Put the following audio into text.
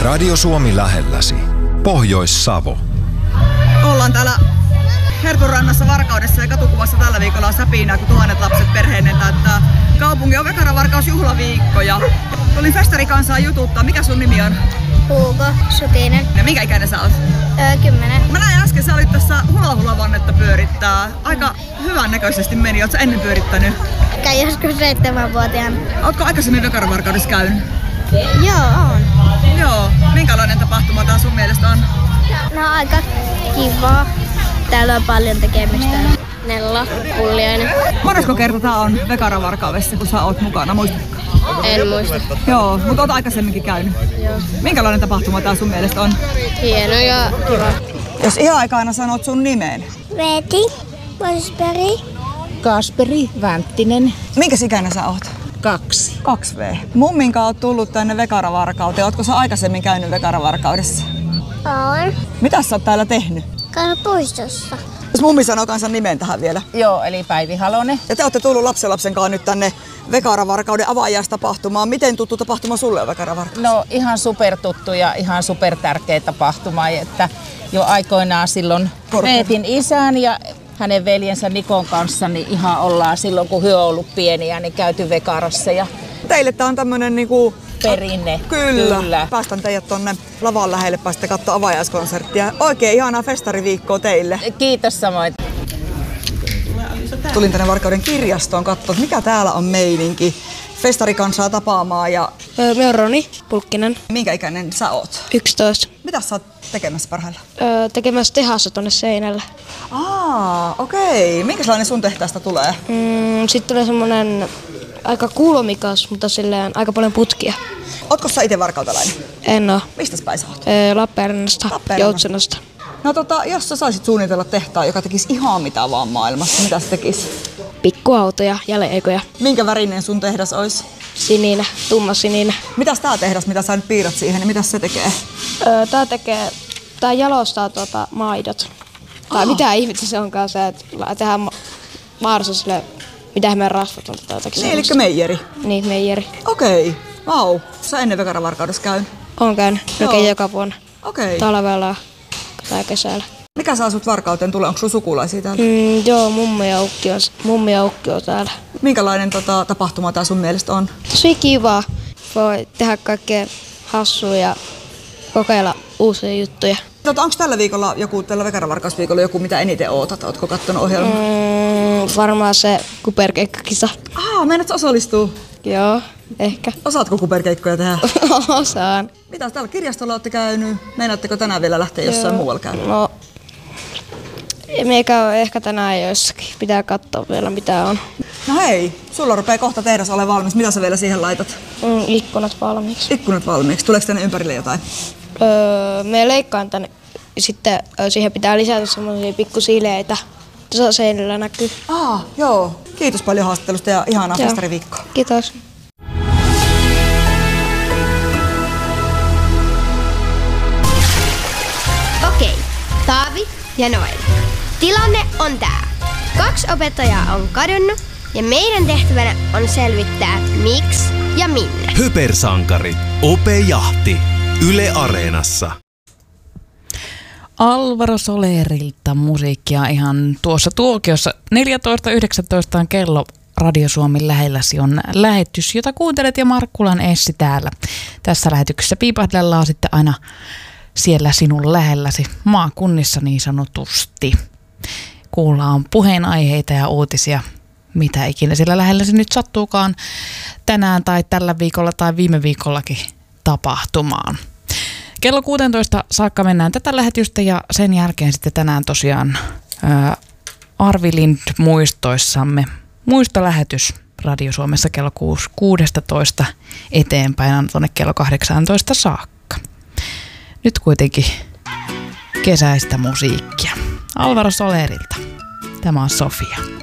Radio Suomi lähelläsi. Pohjois-Savo. Ollaan täällä Hertunrannassa Varkaudessa ja katukuvassa tällä viikolla on säpinää, kun tuhannet lapset perheinen täyttää kaupungin Vekaravarkausjuhlaviikko. Ja tulin festarikansaa jututtaa. Mikä sun nimi on? Hugo Sutinen. Ja minkä ikäinen sä oot? 10. Mä näin äsken, sä olit tässä hula-hula-vannetta pyörittää. Aika hyvän näköisesti meni. Oot sä ennen pyörittänyt? Käin joskus 7-vuotiaana. Ootko aikaisemmin Vekaravarkaudessa käynyt? Joo, on. Joo. Minkälainen tapahtuma tää sun mielestä on? No aika kiva. Täällä on paljon tekemistä. Nella, Pulliainen. Monesko kerta tää on Vekaravarkaudessa, kun sä oot mukana? Muistatko? En muista. Joo, mutta oot aikaisemminkin käynyt. Joo. Minkälainen tapahtuma tää sun mielestä on? Hieno ja kiva. Jos ihan aikana sanot sun nimeen. Veeti, Mosperi. Kasperi Vänttinen. Minkäs ikäinen sä oot? 2. 2V. Mumminkaan oot tullut tänne Vekaravarkauteen. Ootko sä aikaisemmin käynyt Vekaravarkaudessa? On. Mitäs sä oot täällä tehnyt? Puistossa. Jos mummi sanoo kansan nimen tähän vielä. Joo, eli Päivi Halonen. Ja te olette tullut lapsen kanssa nyt tänne Vekaravarkauden avajaistapahtumaan. Miten tuttu tapahtuma sulle on Vekaravarkaus? No ihan supertuttu ja ihan supertärkeä tapahtuma, että jo aikoinaan silloin Veetin isän ja hänen veljensä Nikon kanssa niin ihan ollaan silloin, kun he on ollut pieniä, niin käyty Vekarassa. Ja teille tää on tämmönen niinku perinne. Kyllä. Päästän teidät tonne lavan lähelle, päästä katsoa avajaiskonserttia. Oikein ihanaa festariviikkoa teille. Kiitos samoin. Tulin tänne Varkauden kirjastoon katsomaan, mikä täällä on meininki. Festarikansaa tapaamaan ja... Mä oon Roni Pulkkinen. Minkä ikäinen sä oot? 11. Mitä sä oot tekemässä parhaillaan? Tekemässä tehasta tonne seinälle. Okei. Minkälainen sun tehtäistä tulee? Sitten tulee semmonen aika kuulomikas, mutta silleen aika paljon putkia. Ootko sä ite varkautalainen? En oo. Mistäs päin sä oot? Lappeenrannasta, Joutsenasta. No jos sä saisit suunnitella tehtaan, joka tekisi ihan mitä vaan maailmassa, mitä se tekisi? Pikkuautoja ja leikoja. Minkä värinen sun tehdas olisi? Sininen, tumma sininen. Mitäs tää tehdas, mitä sä nyt piirrät siihen, niin mitäs se tekee? Tää jalostaa maidot. Tai mitä ihmettä se onkaan se, että tehdään Maarassa sille, mitä me rasvat on tai jotakin. Niin, elikkä meijeri. Niin, meijeri. Okei. Vau. Sä ennen Vekaravarkaudessa käynyt? Oon käynyt. Melkein joka vuonna. Okei. Talvella tai kesällä. Mikä saa sut Varkauteen tulee? Onko sun sukulaisia täällä? Joo, mummi ja ukki on täällä. Minkälainen tapahtuma tää sun mielestä on? Tosi kiva. Voi tehdä kaikkea hassua ja kokeilla uusia juttuja. Onko tällä Vekaravarkausviikolla joku, mitä eniten ootat? Ootko kattonut ohjelmaa? Varmaan se kuperkeikkakisa. Meinaat osallistua? Joo, ehkä. Osaatko kuperkeikkoja tehdä? Osaan. Mitä täällä kirjastolla olette käynyt? Meinaatteko tänään vielä lähteä jossain muualla käymään? No, meikä on ehkä tänään jossakin. Pitää katsoa vielä mitä on. No hei, sulla rupeaa kohta tehdas ole valmis. Mitä sä vielä siihen laitat? Ikkunat valmiiksi. Ikkunat valmiiksi. Tuleeko tänne ympärille jotain? Me leikkaan tänne. Sitten siihen pitää lisätä semmoisia pikkusiileitä. Tuossa seinällä näkyy. Joo. Kiitos paljon haastattelusta ja ihanaa festariviikkoa. Kiitos. Okei, Taavi ja Noel. Tilanne on tää. 2 opettajaa on kadonnut ja meidän tehtävänä on selvittää miksi ja minne. Hypersankarit. Opejahti. Yle Areenassa. Alvaro Solerilta musiikkia ihan tuossa tuokiossa. 14.19 on kello. Radio Suomen lähelläsi on lähetys, jota kuuntelet ja Markkulan Essi täällä. Tässä lähetyksessä piipahdellaan sitten aina siellä sinun lähelläsi maakunnissa niin sanotusti. Kuullaan puheenaiheita ja uutisia, mitä ikinä siellä lähelläsi nyt sattuukaan tänään tai tällä viikolla tai viime viikollakin tapahtumaan. Kello 16 saakka mennään tätä lähetystä ja sen jälkeen sitten tänään tosiaan Arvi Lind muistoissamme. Muistolähetys Radio Suomessa kello 16 eteenpäin tuonne kello 18 saakka. Nyt kuitenkin kesäistä musiikkia. Alvaro Solerilta. Tämä on Sofia.